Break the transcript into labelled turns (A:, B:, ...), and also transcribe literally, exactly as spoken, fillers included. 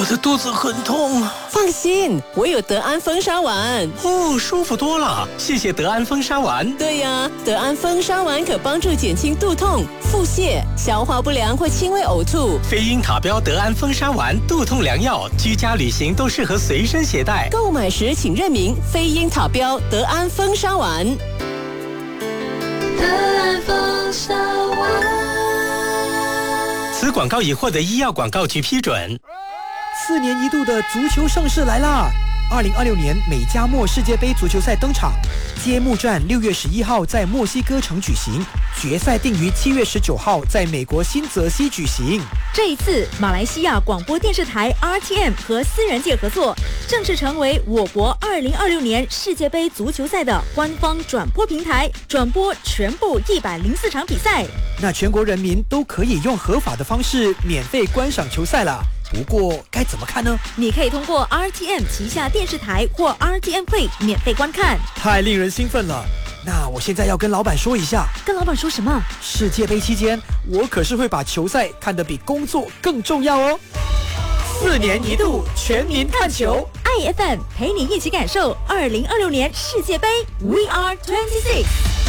A: 我的肚子很痛。
B: 放心，我有德安风沙丸。
A: 哦，舒服多了，谢谢德安风沙丸。
B: 对呀，德安风沙丸可帮助减轻肚痛、腹泻、消化不良或轻微呕吐。
A: 飞鹰塔标德安风沙丸，肚痛良药，居家旅行都适合随身携带。
B: 购买时请认明飞鹰塔标德安风沙丸。
C: 德安风沙丸。
A: 此广告已获得医药广告局批准。
D: 四年一度的足球盛事来啦！二零二六年美加墨世界杯足球赛登场，揭幕战六月十一号在墨西哥城举行，决赛定于七月十九号在美国新泽西举行。
E: 这一次，马来西亚广播电视台 R T M 和私人界合作，正式成为我国二零二六年世界杯足球赛的官方转播平台，转播全部一百零四场比赛。
D: 那全国人民都可以用合法的方式免费观赏球赛了。不过该怎么看呢？
E: 你可以通过 R T M 旗下电视台或 R T M Play 免费观看。
D: 太令人兴奋了！那我现在要跟老板说一下。
E: 跟老板说什么？
D: 世界杯期间，我可是会把球赛看得比工作更重要哦。四年一度全民看球
E: ，I F M 陪你一起感受二零二六年世界杯 ，We are twenty six。